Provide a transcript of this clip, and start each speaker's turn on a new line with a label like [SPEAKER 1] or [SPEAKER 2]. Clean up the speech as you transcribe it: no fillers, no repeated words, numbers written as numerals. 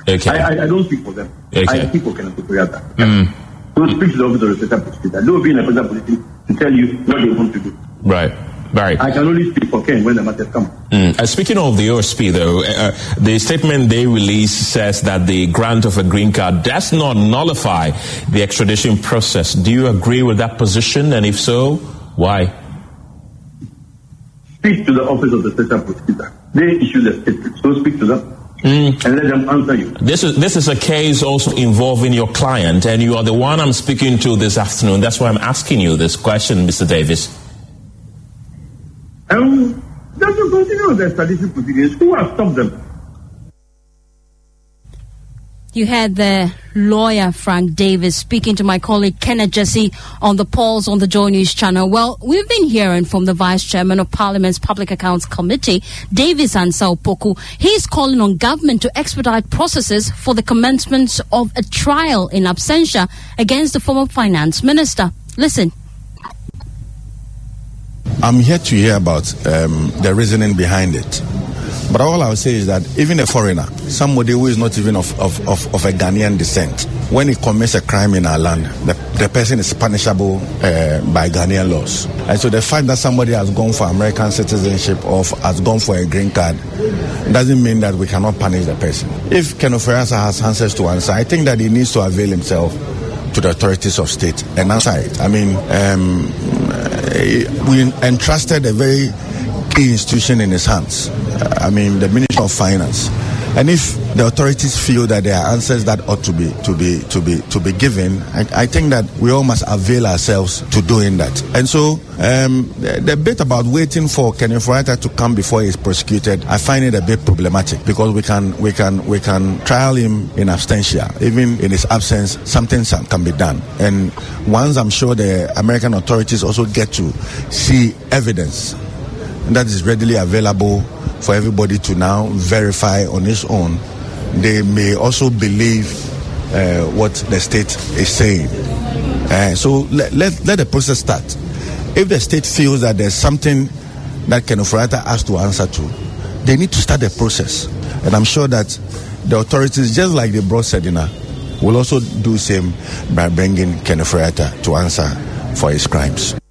[SPEAKER 1] Okay.
[SPEAKER 2] I don't speak for them.
[SPEAKER 1] Okay.
[SPEAKER 2] I speak for Kenneth Ofori-Atta. Don't speak to the office of the special prosecutor. They will be in a special position to tell you what they want to do.
[SPEAKER 1] Right.
[SPEAKER 2] I can only speak for Ken when the matter comes.
[SPEAKER 1] Speaking of the OSP, though, the statement they released says that the grant of a green card does not nullify the extradition process. Do you agree with that position? And if so, why?
[SPEAKER 2] Speak to the office of the special prosecutor. They issue the statement. So speak to them and let them answer you.
[SPEAKER 1] This is a case also involving your client, and you are the one I'm speaking to this afternoon. That's why I'm asking you this question, Mr. Davis.
[SPEAKER 2] Just to continue the extradition proceedings. Who has stopped them?
[SPEAKER 3] You had the lawyer Frank Davis speaking to my colleague Kenneth Jesse on the Pulse on the Joy News channel. Well, we've been hearing from the Vice Chairman of Parliament's Public Accounts Committee, Davis Ansah Opoku. He's calling on government to expedite processes for the commencement of a trial in absentia against the former finance minister. Listen.
[SPEAKER 4] I'm here to hear about the reasoning behind it. But all I'll say is that even a foreigner, somebody who is not even of a Ghanaian descent, when he commits a crime in our land, the person is punishable by Ghanaian laws. And so the fact that somebody has gone for American citizenship or has gone for a green card doesn't mean that we cannot punish the person. If Ken Ofori-Atta has answers to answer, I think that he needs to avail himself to the authorities of state and answer it. I mean, we entrusted a very key institution in his hands. I mean, the Ministry of Finance. And if the authorities feel that there are answers that ought to be given, I think that we all must avail ourselves to doing that. And so the bit about waiting for Ken Ofori-Atta to come before he is prosecuted, I find it a bit problematic, because we can trial him in absentia. Even in his absence, something can be done. And once I'm sure the American authorities also get to see evidence that is readily available for everybody to now verify on its own, they may also believe what the state is saying. So let the process start. If the state feels that there's something that Ken Ofori-Atta has to answer to, they need to start the process. And I'm sure that the authorities, just like they brought Sedina, will also do the same by bringing Ken Ofori-Atta to answer for his crimes.